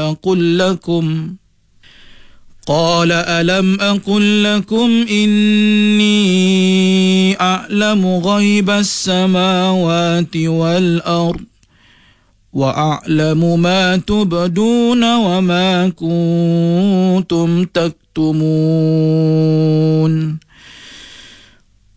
ألم أقل لكم إني أعلم غيب السماوات والأرض وأعلم ما تبدون وما كنتم تكتمون